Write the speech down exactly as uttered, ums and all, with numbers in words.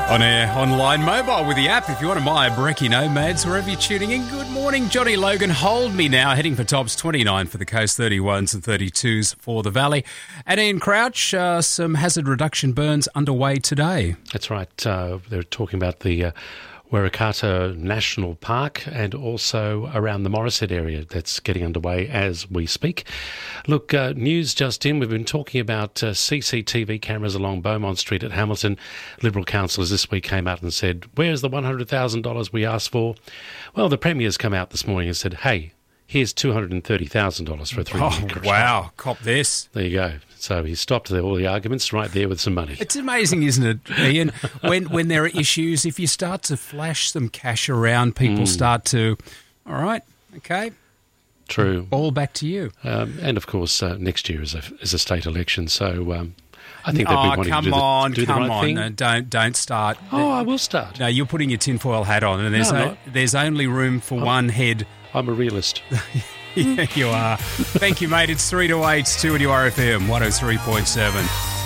On air, online, mobile with the app if you want to buy a brekkie nomads wherever you're tuning in. Good morning, Johnny Logan. Hold me now, heading for tops twenty-nine for the coast, thirty-ones and thirty-twos for the valley. And Ian Crouch, uh, some hazard reduction burns underway today. That's right. Uh, they're talking about the uh, Waikato National Park and also around the Morisset area. That's getting underway as we speak. Look, uh, news just in. We've been talking about uh, C C T V cameras along Beaumont Street at Hamilton. Liberal councillors this week came out and said, where's the one hundred thousand dollars we asked for? Well, the Premier's come out this morning and said, hey, here's two hundred thirty thousand dollars for a three-year Oh, contract. wow. Cop this. There you go. So he stopped all the arguments right there with some money. It's amazing, isn't it, Ian? When when there are issues, if you start to flash some cash around, people mm. start to, all right, okay. True. All back to you. Um, and, of course, uh, next year is a, is a state election, so um, I think they'd be oh, wanting come to do the, on, do the come right on. thing. No, don't, don't start. Oh, I will start. No, you're putting your tinfoil hat on, and there's, No, no, there's only room for I'm, one head. I'm a realist. Yeah, you are. Thank you, mate. It's three to eight, two at your R F M, one oh three point seven.